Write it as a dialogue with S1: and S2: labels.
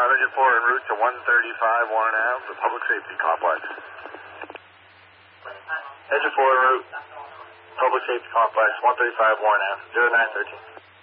S1: Engine 4 en route to 135 Warren Ave, the Public Safety Complex. Engine 4 en route, Public Safety Complex, 135 Warren Ave, 0913.